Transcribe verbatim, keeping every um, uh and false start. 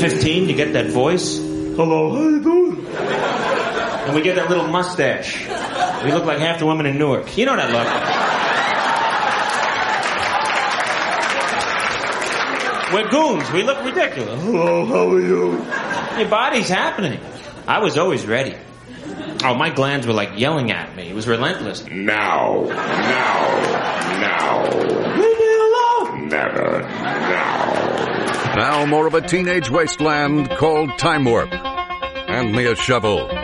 fifteen, you get that voice. Hello, how you doing? And we get that little mustache. We look like half the women in Newark. You know that look. We're goons. We look ridiculous. Hello, how are you? Your body's happening. I was always ready. Oh, my glands were like yelling at me. It was relentless. Now, now, now. Leave me alone. Never, now. Now more of a teenage wasteland called Time Warp. Hand me a shovel.